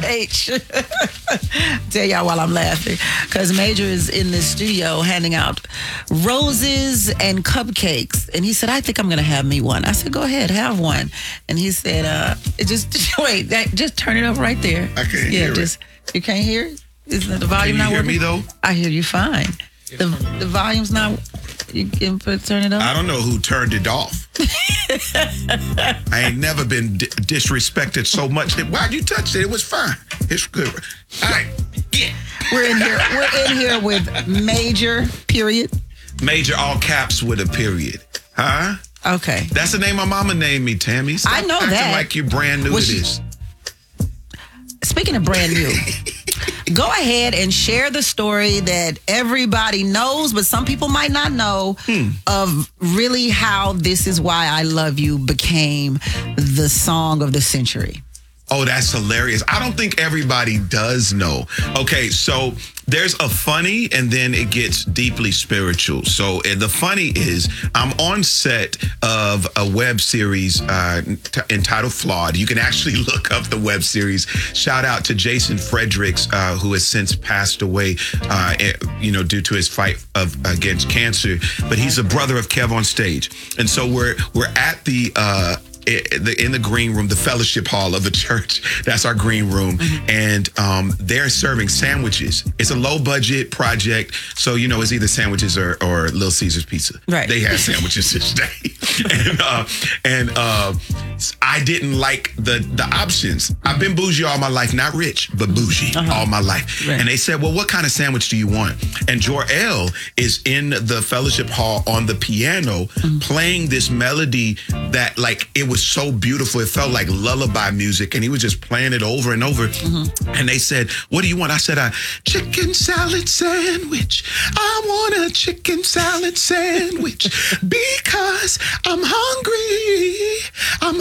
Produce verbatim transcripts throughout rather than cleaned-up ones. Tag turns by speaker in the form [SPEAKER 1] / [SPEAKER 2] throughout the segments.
[SPEAKER 1] H. Tell y'all while I'm laughing. Because Major is in the studio handing out roses and cupcakes. And he said, I think I'm going to have me one. I said, go ahead, have one. And he said, uh, just wait, that, just turn it up right there.
[SPEAKER 2] I can't
[SPEAKER 1] yeah,
[SPEAKER 2] hear
[SPEAKER 1] just,
[SPEAKER 2] it.
[SPEAKER 1] You can't hear it? Isn't the volume
[SPEAKER 2] Can
[SPEAKER 1] not
[SPEAKER 2] you hear
[SPEAKER 1] working?
[SPEAKER 2] me, though?
[SPEAKER 1] I hear you fine. The, the volume's not... You can put, turn it up?
[SPEAKER 2] I don't know who turned it off. I ain't never been di- disrespected so much. Why'd you touch it? It was fine. It's good. All right. Yeah.
[SPEAKER 1] We're in here. We're in here with Major, period.
[SPEAKER 2] Major, all caps with a period. Huh?
[SPEAKER 1] Okay.
[SPEAKER 2] That's the name my mama named me, Tammy. Stop
[SPEAKER 1] I know
[SPEAKER 2] acting
[SPEAKER 1] that.
[SPEAKER 2] like you're brand new
[SPEAKER 1] Was
[SPEAKER 2] to
[SPEAKER 1] she-
[SPEAKER 2] this.
[SPEAKER 1] Speaking of brand new, go ahead and share the story that everybody knows, but some people might not know
[SPEAKER 2] hmm.
[SPEAKER 1] of really how This Is Why I Love You became the song of the century.
[SPEAKER 2] Oh, that's hilarious. I don't think everybody does know. Okay, so there's a funny and then it gets deeply spiritual. So uh, the funny is I'm on set of a web series uh, t- entitled Flawed. You can actually look up the web series. Shout out to Jason Fredericks, uh, who has since passed away, uh, you know, due to his fight of against cancer. But he's a brother of Kev on Stage. And so we're we're at the... Uh, in the green room, the fellowship hall of the church. That's our green room. Mm-hmm. And um, they're serving sandwiches. It's a low budget project. So, you know, it's either sandwiches or, or Little Caesars pizza.
[SPEAKER 1] Right.
[SPEAKER 2] They had sandwiches this day. and uh, and uh, I didn't like the, the options. I've been bougie all my life, not rich, but bougie uh-huh. all my life. Right. And they said, well, what kind of sandwich do you want? And Jor-El is in the fellowship hall on the piano mm-hmm. playing this melody that like it was so beautiful. It felt like lullaby music, and he was just playing it over and over. Mm-hmm. And they said, what do you want? I said, a chicken salad sandwich. I want a chicken salad sandwich because I'm hungry. I'm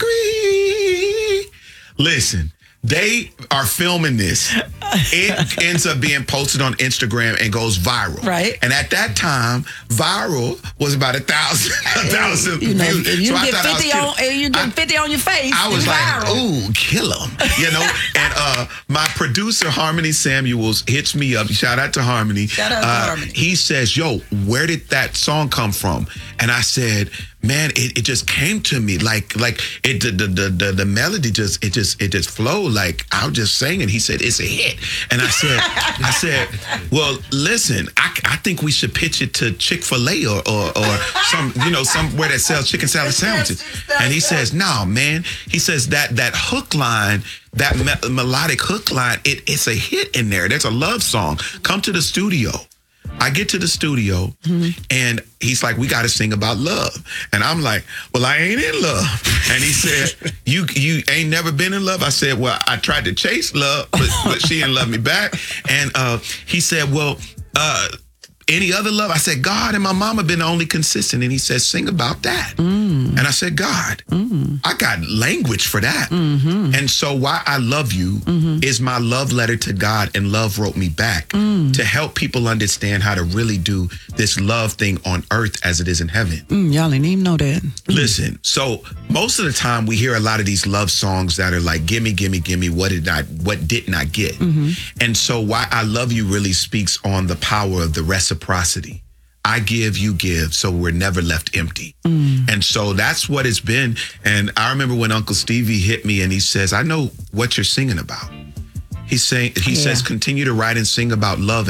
[SPEAKER 2] hungry. Listen, they are filming this. It ends up being posted on Instagram and goes viral.
[SPEAKER 1] Right.
[SPEAKER 2] And at that time, viral was about a thousand, a thousand
[SPEAKER 1] you know,
[SPEAKER 2] views.
[SPEAKER 1] if you
[SPEAKER 2] so
[SPEAKER 1] get
[SPEAKER 2] I thought
[SPEAKER 1] fifty
[SPEAKER 2] I
[SPEAKER 1] on,
[SPEAKER 2] was
[SPEAKER 1] if you get
[SPEAKER 2] I,
[SPEAKER 1] fifty on your face,
[SPEAKER 2] I was
[SPEAKER 1] it's
[SPEAKER 2] like,
[SPEAKER 1] viral.
[SPEAKER 2] ooh, kill him, you know. And uh, my producer Harmony Samuels hits me up. Shout out to Harmony.
[SPEAKER 1] Shout out to
[SPEAKER 2] uh,
[SPEAKER 1] Harmony.
[SPEAKER 2] He says, "Yo, where did that song come from?" And I said, man, it, it just came to me like like it the, the the the melody just it just it just flowed like I was just singing. He said it's a hit, and I said I said, well, listen, I, I think we should pitch it to Chick-fil-A or, or or some you know somewhere that sells chicken salad sandwiches. And he says, no, man. He says that that hook line. That me- melodic hook line, it, it's a hit in there. There's a love song. Come to the studio. I get to the studio mm-hmm. and he's like, we got to sing about love. And I'm like, well, I ain't in love. And he said, you you ain't never been in love? I said, well, I tried to chase love, but, but she didn't love me back. And uh, he said, well, uh, any other love? I said, God and my mama been the only consistent. And he said, sing about that. Mm. And I said, God, mm. I got language for that. Mm-hmm. And so Why I Love You mm-hmm. is my love letter to God, and love wrote me back mm. to help people understand how to really do this love thing on earth as it is in heaven.
[SPEAKER 1] Mm, y'all didn't even know that. Mm.
[SPEAKER 2] Listen, so most of the time we hear a lot of these love songs that are like, gimme, gimme, gimme, what did I, what didn't I get? Mm-hmm. And so Why I Love You really speaks on the power of the reciprocity. I give, you give, so we're never left empty. Mm. And so that's what it's been. And I remember when Uncle Stevie hit me and he says, I know what you're singing about. He's saying, he yeah. says, continue to write and sing about love